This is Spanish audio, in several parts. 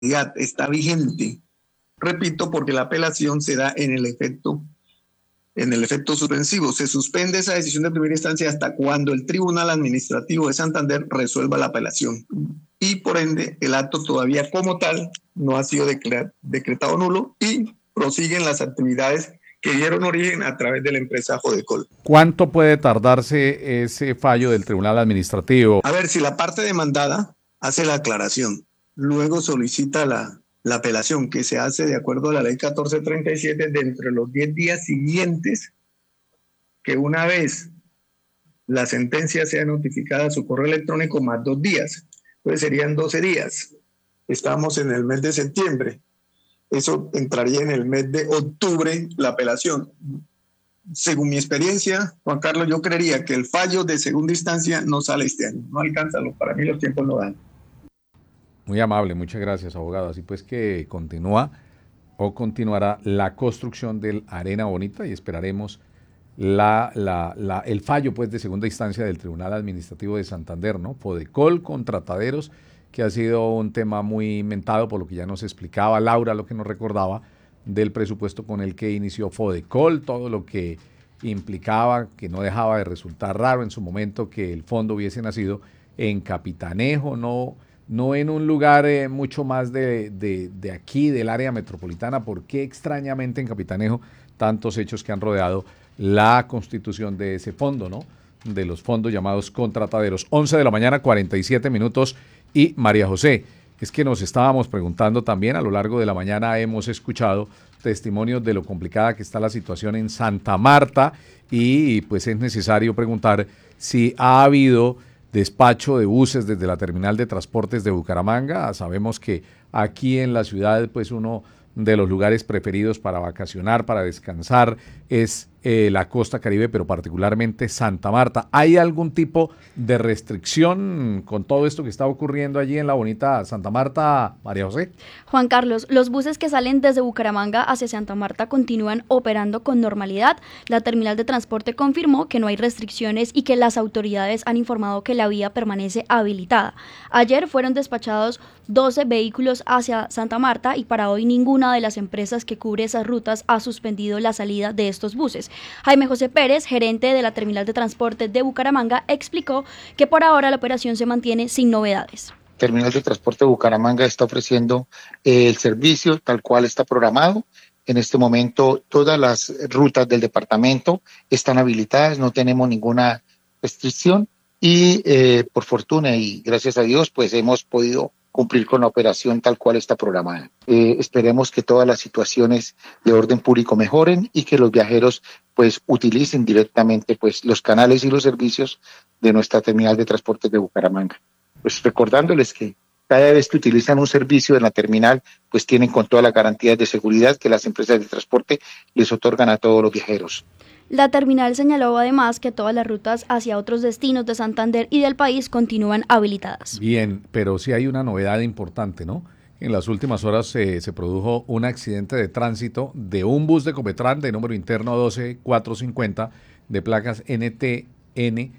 está vigente. Repito, porque la apelación se da en el efecto suspensivo. Se suspende esa decisión de primera instancia hasta cuando el Tribunal Administrativo de Santander resuelva la apelación. Y por ende, el acto todavía como tal no ha sido decretado nulo y prosiguen las actividades que dieron origen a través de la empresa Fodecol. ¿Cuánto puede tardarse ese fallo del Tribunal Administrativo? A ver, si la parte demandada hace la aclaración, luego solicita la apelación, que se hace de acuerdo a la ley 1437 dentro de los 10 días siguientes, que una vez la sentencia sea notificada a su correo electrónico más 2 días, entonces serían 12 días. Estamos en el mes de septiembre. Eso entraría en el mes de octubre la apelación. Según mi experiencia, Juan Carlos, yo creería que el fallo de segunda instancia no sale este año. No alcanza, para mí los tiempos no dan. Muy amable, muchas gracias, abogado. Así pues que continuará la construcción del Arena Bonita y esperaremos el fallo pues de segunda instancia del Tribunal Administrativo de Santander, ¿no? Fodecol contra Taderos, que ha sido un tema muy mentado por lo que ya nos explicaba Laura, lo que nos recordaba del presupuesto con el que inició Fodecol, todo lo que implicaba, que no dejaba de resultar raro en su momento que el fondo hubiese nacido en Capitanejo, no en un lugar mucho más de aquí, del área metropolitana. ¿Por qué extrañamente en Capitanejo tantos hechos que han rodeado la constitución de ese fondo, ¿no? De los fondos llamados contrataderos? 11 de la mañana, 47 minutos. Y María José, es que nos estábamos preguntando también, a lo largo de la mañana hemos escuchado testimonios de lo complicada que está la situación en Santa Marta y pues es necesario preguntar si ha habido despacho de buses desde la terminal de transportes de Bucaramanga. Sabemos que aquí en la ciudad pues uno de los lugares preferidos para vacacionar, para descansar es la costa Caribe, pero particularmente Santa Marta. ¿Hay algún tipo de restricción con todo esto que está ocurriendo allí en la bonita Santa Marta, María José? Juan Carlos, los buses que salen desde Bucaramanga hacia Santa Marta continúan operando con normalidad. La terminal de transporte confirmó que no hay restricciones y que las autoridades han informado que la vía permanece habilitada. Ayer fueron despachados 12 vehículos hacia Santa Marta y para hoy ninguna de las empresas que cubre esas rutas ha suspendido la salida de estos buses. Jaime José Pérez, gerente de la terminal de transporte de Bucaramanga, explicó que por ahora la operación se mantiene sin novedades. Terminal de transporte de Bucaramanga está ofreciendo el servicio tal cual está programado. En este momento todas las rutas del departamento están habilitadas, no tenemos ninguna restricción y por fortuna y gracias a Dios pues hemos podido cumplir con la operación tal cual está programada. Esperemos que todas las situaciones de orden público mejoren y que los viajeros pues utilicen directamente pues los canales y los servicios de nuestra terminal de transportes de Bucaramanga. Pues recordándoles que cada vez que utilizan un servicio en la terminal pues tienen con todas las garantías de seguridad que las empresas de transporte les otorgan a todos los viajeros. La terminal señaló además que todas las rutas hacia otros destinos de Santander y del país continúan habilitadas. Bien, pero sí hay una novedad importante, ¿no? En las últimas horas se produjo un accidente de tránsito de un bus de Copetrán de número interno 12450 de placas NTN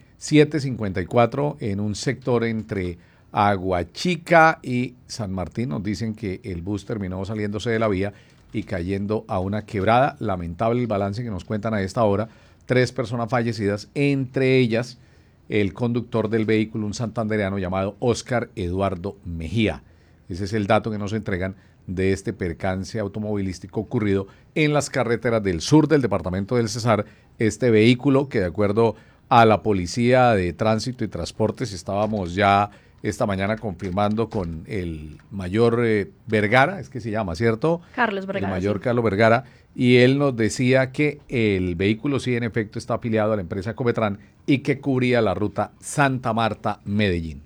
754 en un sector entre Aguachica y San Martín. Nos dicen que el bus terminó saliéndose de la vía y cayendo a una quebrada. Lamentable el balance que nos cuentan a esta hora. 3 personas fallecidas, entre ellas el conductor del vehículo, un santandereano llamado Óscar Eduardo Mejía. Ese es el dato que nos entregan de este percance automovilístico ocurrido en las carreteras del sur del departamento del Cesar. Este vehículo que de acuerdo a la Policía de Tránsito y Transportes estábamos ya esta mañana confirmando con el mayor Vergara, es que se llama, ¿cierto? Carlos Vergara. El mayor sí. Carlos Vergara, y él nos decía que el vehículo sí en efecto está afiliado a la empresa Copetrán y que cubría la ruta Santa Marta-Medellín.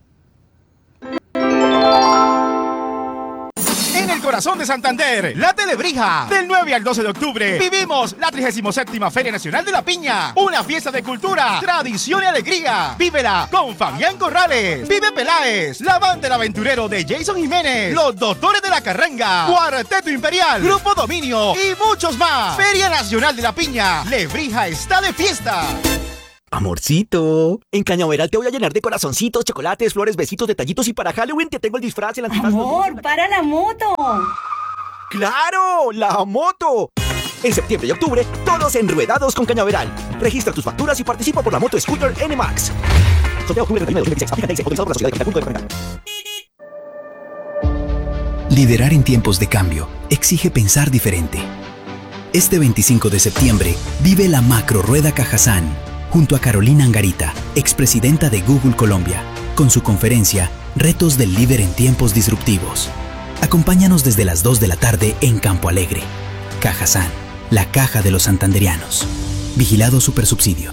En el corazón de Santander, la Telebrija. Del 9 al 12 de octubre vivimos la 37ª Feria Nacional de la Piña. Una fiesta de cultura, tradición y alegría. Vívela con Fabián Corrales, Vive Peláez, la banda del aventurero de Jason Jiménez, los Doctores de la Carranga, Cuarteto Imperial, Grupo Dominio y muchos más. Feria Nacional de la Piña. Lebrija está de fiesta. Amorcito, en Cañaveral te voy a llenar de corazoncitos, chocolates, flores, besitos, detallitos y para Halloween te tengo el disfraz, el antifaz. Amor, para la moto. ¡Claro! ¡La moto! En septiembre y octubre, todos enruedados con Cañaveral. Registra tus facturas y participa por la moto scooter NMAX. Sorteo octubre 31 de 2026. Aplica autorizado por la Sociedad de Capital. Liderar en tiempos de cambio exige pensar diferente. Este 25 de septiembre, vive la Macro Rueda Cajazán, junto a Carolina Angarita, expresidenta de Google Colombia, con su conferencia Retos del líder en tiempos disruptivos. Acompáñanos desde las 2 de la tarde en Campo Alegre. Cajazán, la caja de los santanderianos. Vigilado Supersubsidio.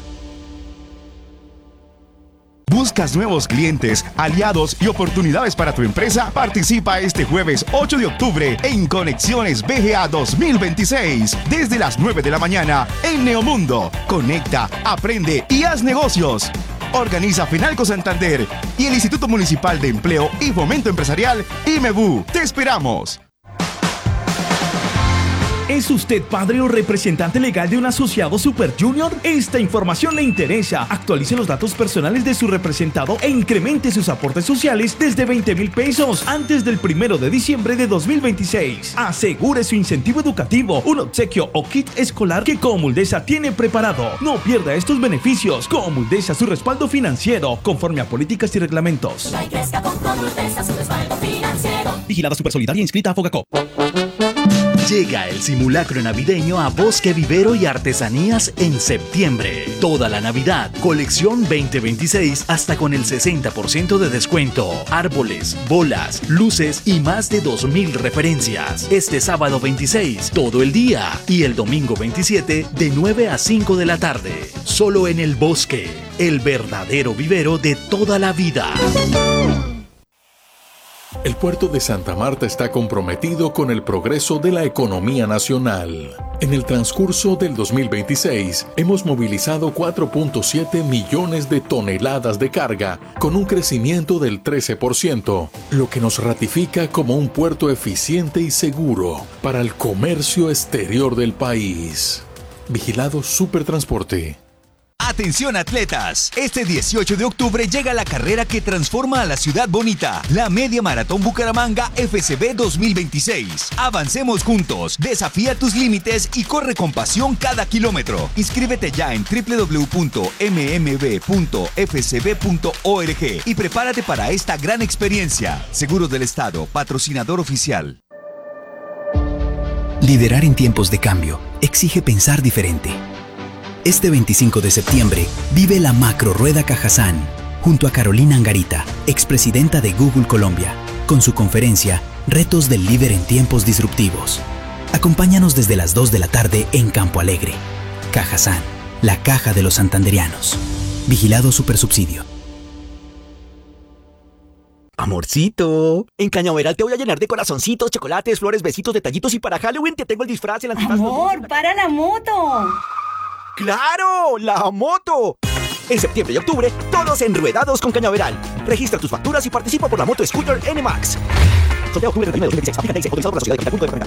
¿Buscas nuevos clientes, aliados y oportunidades para tu empresa? Participa este jueves 8 de octubre en Conexiones BGA 2026 desde las 9 de la mañana en Neomundo. Conecta, aprende y haz negocios. Organiza Fenalco Santander y el Instituto Municipal de Empleo y Fomento Empresarial, IMEBU. ¡Te esperamos! ¿Es usted padre o representante legal de un asociado Super Junior? Esta información le interesa. Actualice los datos personales de su representado e incremente sus aportes sociales desde 20,000 pesos antes del 1 de diciembre de 2026. Asegure su incentivo educativo, un obsequio o kit escolar que Comuldesa tiene preparado. No pierda estos beneficios. Comuldesa, su respaldo financiero, conforme a políticas y reglamentos. Vigilada Supersolidaria inscrita a Fogacop. Llega el simulacro navideño a Bosque Vivero y Artesanías en septiembre. Toda la Navidad, colección 2026 hasta con el 60% de descuento. Árboles, bolas, luces y más de 2,000 referencias. Este sábado 26, todo el día. Y el domingo 27, de 9 a 5 de la tarde. Solo en el Bosque, el verdadero vivero de toda la vida. El puerto de Santa Marta está comprometido con el progreso de la economía nacional. En el transcurso del 2026, hemos movilizado 4.7 millones de toneladas de carga, con un crecimiento del 13%, lo que nos ratifica como un puerto eficiente y seguro para el comercio exterior del país. Vigilado Supertransporte. Atención atletas, este 18 de octubre llega la carrera que transforma a la ciudad bonita, la Media Maratón Bucaramanga FCB 2026. Avancemos juntos, desafía tus límites y corre con pasión cada kilómetro. Inscríbete ya en www.mmb.fcb.org y prepárate para esta gran experiencia. Seguros del Estado, patrocinador oficial. Liderar en tiempos de cambio exige pensar diferente. Este 25 de septiembre, vive la Macro Rueda Cajazán, junto a Carolina Angarita, expresidenta de Google Colombia, con su conferencia Retos del líder en tiempos disruptivos. Acompáñanos desde las 2 de la tarde en Campo Alegre. Cajazán, la caja de los santanderianos. Vigilado Supersubsidio. Amorcito, en Cañaveral te voy a llenar de corazoncitos, chocolates, flores, besitos, detallitos y para Halloween te tengo el disfraz, el antifaz. Amor, para la moto. ¡Claro! ¡La moto! En septiembre y octubre, todos enruedados con Cañaveral. Registra tus facturas y participa por la moto scooter NMAX. Sorteo octubre 31 de 2026. Aplica autorizado por la Sociedad de Capital.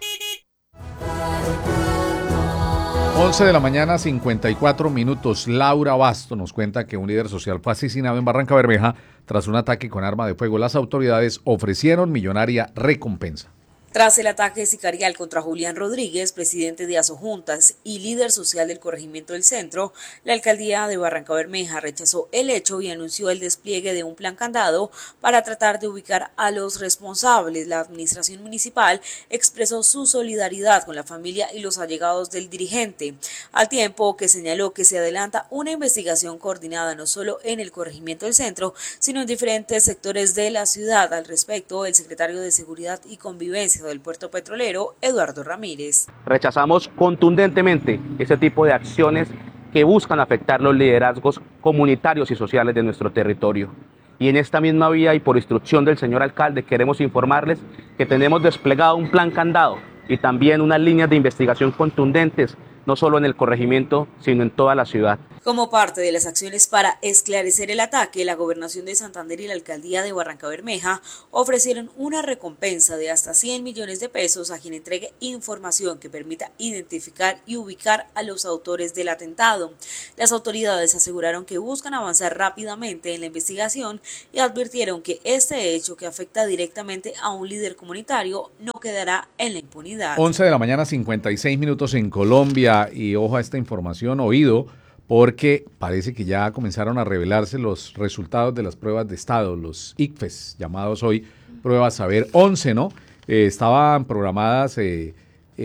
11 de la mañana, 54 minutos. Laura Basto nos cuenta que un líder social fue asesinado en Barranca Bermeja tras un ataque con arma de fuego. Las autoridades ofrecieron millonaria recompensa. Tras el ataque sicarial contra Julián Rodríguez, presidente de Asojuntas y líder social del corregimiento del Centro, la alcaldía de Barranca Bermeja rechazó el hecho y anunció el despliegue de un plan candado para tratar de ubicar a los responsables. La administración municipal expresó su solidaridad con la familia y los allegados del dirigente, al tiempo que señaló que se adelanta una investigación coordinada no solo en el corregimiento del Centro, sino en diferentes sectores de la ciudad. Al respecto, el secretario de Seguridad y Convivencia del puerto petrolero, Eduardo Ramírez. Rechazamos contundentemente ese tipo de acciones que buscan afectar los liderazgos comunitarios y sociales de nuestro territorio. Y en esta misma vía y por instrucción del señor alcalde queremos informarles que tenemos desplegado un plan candado y también unas líneas de investigación contundentes no solo en el corregimiento, sino en toda la ciudad. Como parte de las acciones para esclarecer el ataque, la Gobernación de Santander y la Alcaldía de Barrancabermeja ofrecieron una recompensa de hasta 100 millones de pesos a quien entregue información que permita identificar y ubicar a los autores del atentado. Las autoridades aseguraron que buscan avanzar rápidamente en la investigación y advirtieron que este hecho, que afecta directamente a un líder comunitario, no quedará en la impunidad. 11 de la mañana, 56 minutos en Colombia, y ojo a esta información, oído, porque parece que ya comenzaron a revelarse los resultados de las pruebas de estado, los ICFES, llamados hoy pruebas Saber 11, ¿no? Estaban programadas el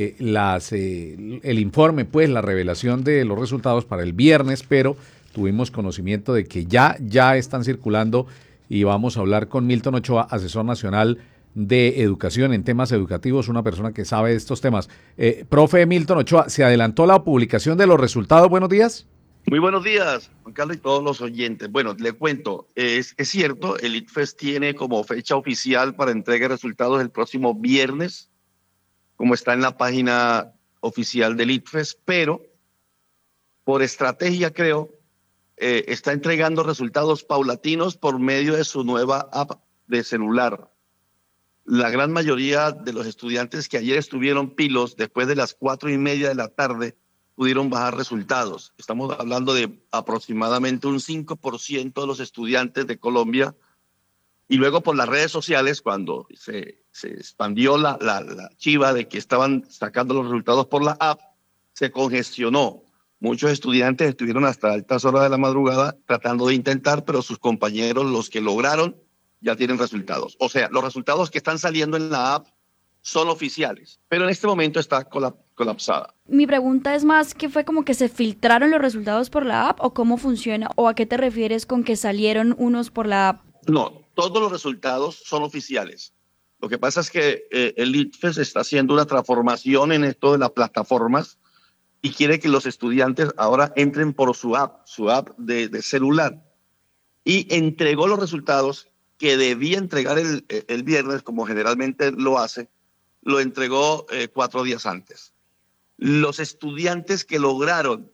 informe, pues la revelación de los resultados para el viernes, pero tuvimos conocimiento de que ya están circulando, y vamos a hablar con Milton Ochoa, asesor nacional de educación en temas educativos, una persona que sabe de estos temas. Profe Milton Ochoa, ¿se adelantó la publicación de los resultados? Buenos días. Muy buenos días, Juan Carlos, y todos los oyentes. Bueno, le cuento, es cierto, el ICFES tiene como fecha oficial para entrega de resultados el próximo viernes, como está en la página oficial del ICFES, pero por estrategia, creo, está entregando resultados paulatinos por medio de su nueva app de celular. La gran mayoría de los estudiantes que ayer estuvieron pilos, después de las 4:30 de la tarde, pudieron bajar resultados. Estamos hablando de aproximadamente un 5% de los estudiantes de Colombia. Y luego por las redes sociales, cuando se expandió la chiva de que estaban sacando los resultados por la app, se congestionó. Muchos estudiantes estuvieron hasta altas horas de la madrugada tratando de intentar, pero sus compañeros, los que lograron, ya tienen resultados. O sea, los resultados que están saliendo en la app son oficiales, pero en este momento está colapsada. Mi pregunta es más, ¿que fue como que se filtraron los resultados por la app o cómo funciona? ¿O a qué te refieres con que salieron unos por la app? No, todos los resultados son oficiales. Lo que pasa es que el ICFES está haciendo una transformación en esto de las plataformas y quiere que los estudiantes ahora entren por su app de celular. Y entregó los resultados que debía entregar el viernes, como generalmente lo hace, lo entregó 4 días antes. Los estudiantes que lograron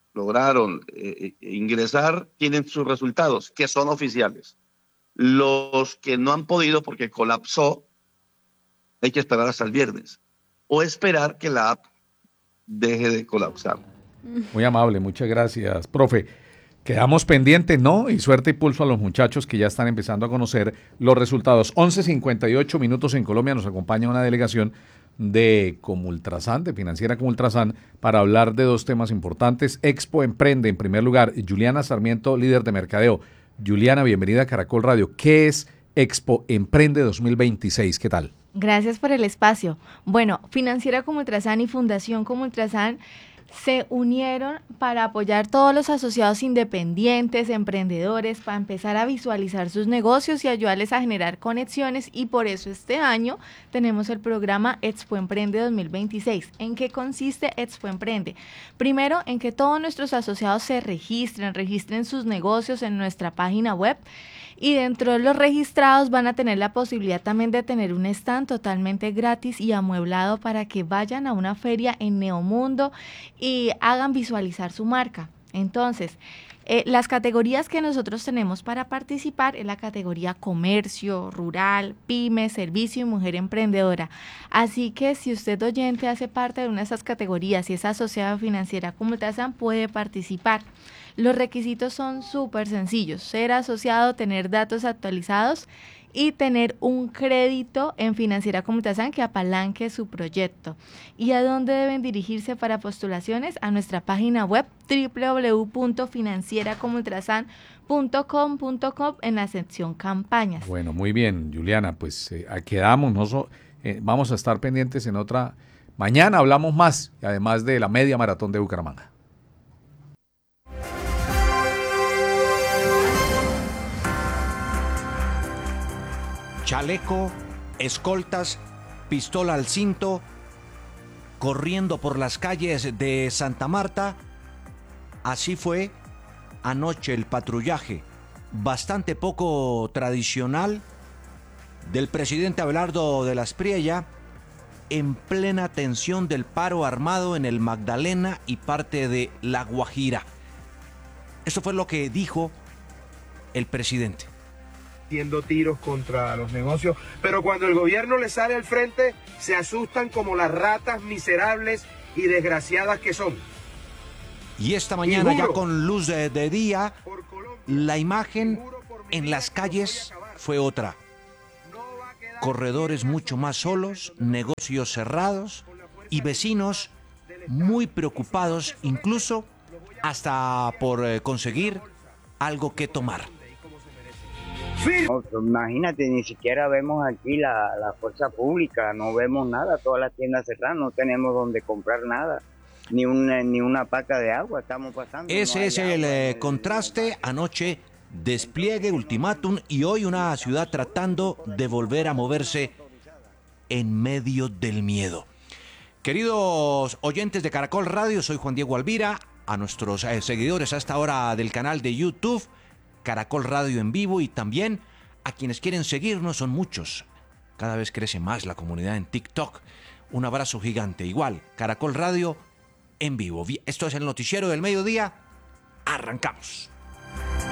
ingresar tienen sus resultados, que son oficiales. Los que no han podido porque colapsó, hay que esperar hasta el viernes. O esperar que la app deje de colapsar. Muy amable, muchas gracias, profe. Quedamos pendientes, ¿no? Y suerte y pulso a los muchachos que ya están empezando a conocer los resultados. 11:58 minutos en Colombia, nos acompaña una delegación de Comultrasan, de Financiera Comultrasan, para hablar de 2 temas importantes. Expo Emprende, en primer lugar, Juliana Sarmiento, líder de mercadeo. Juliana, bienvenida a Caracol Radio. ¿Qué es Expo Emprende 2026? ¿Qué tal? Gracias por el espacio. Bueno, Financiera Comultrasan y Fundación Comultrasan se unieron para apoyar todos los asociados independientes, emprendedores, para empezar a visualizar sus negocios y ayudarles a generar conexiones, y por eso este año tenemos el programa Expo Emprende 2026. ¿En qué consiste Expo Emprende? Primero, en que todos nuestros asociados se registren sus negocios en nuestra página web, y dentro de los registrados van a tener la posibilidad también de tener un stand totalmente gratis y amueblado para que vayan a una feria en Neomundo y hagan visualizar su marca. Entonces, las categorías que nosotros tenemos para participar es la categoría comercio, rural, pyme, servicio y mujer emprendedora. Así que si usted, oyente, hace parte de una de esas categorías y es asociado a Financiera Comultrasan, puede participar. Los requisitos son súper sencillos: ser asociado, tener datos actualizados y tener un crédito en Financiera Comultrasan que apalanque su proyecto. ¿Y a dónde deben dirigirse para postulaciones? A nuestra página web www.financieracomultrasan.com en la sección campañas. Bueno, muy bien, Juliana, pues quedamos, vamos a estar pendientes en otra. Mañana hablamos más, además de la media maratón de Bucaramanga. Chaleco, escoltas, pistola al cinto, corriendo por las calles de Santa Marta. Así fue anoche el patrullaje, bastante poco tradicional, del presidente Abelardo de la Espriella en plena tensión del paro armado en el Magdalena y parte de La Guajira. Esto fue lo que dijo el presidente. Haciendo tiros contra los negocios, pero cuando el gobierno les sale al frente, se asustan como las ratas miserables y desgraciadas que son. Y esta mañana, ya con luz de día, la imagen en las calles fue otra. Corredores mucho más solos, negocios cerrados y vecinos muy preocupados, incluso hasta por conseguir algo que tomar. No, imagínate, ni siquiera vemos aquí la fuerza pública, no vemos nada, todas las tiendas cerradas, no tenemos donde comprar nada, ni una paca de agua, estamos pasando. Ese es el contraste. Anoche despliegue, ultimátum, y hoy una ciudad tratando de volver a moverse en medio del miedo. Queridos oyentes de Caracol Radio, soy Juan Diego Alvira. A nuestros seguidores a esta hora del canal de YouTube, Caracol Radio en vivo, y también a quienes quieren seguirnos, son muchos. Cada vez crece más la comunidad en TikTok. Un abrazo gigante. Igual, Caracol Radio en vivo. Esto es el noticiero del mediodía. Arrancamos.